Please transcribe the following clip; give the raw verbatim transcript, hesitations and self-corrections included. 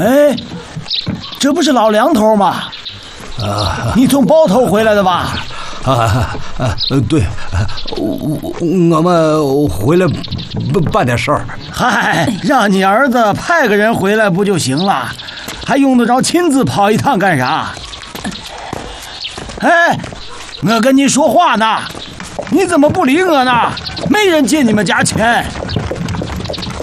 哎，这不是老梁头吗？啊，你从包头回来的吧？ 啊啊，对，我我们回来办点事儿。 嗨，让你儿子派个人回来不就行了？还用得着亲自跑一趟干啥？哎，我跟你说话呢，你怎么不理我呢？没人借你们家钱。